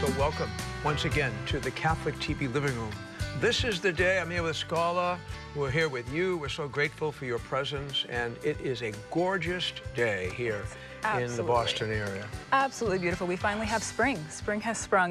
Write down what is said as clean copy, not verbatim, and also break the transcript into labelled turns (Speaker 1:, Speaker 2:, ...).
Speaker 1: So welcome once again to the Catholic TV Living Room. This is the day. I'm here with Scala. We're here with you. We're so grateful for your presence, and it is a gorgeous day here in the Boston area.
Speaker 2: Absolutely beautiful. We finally have spring. Spring has sprung.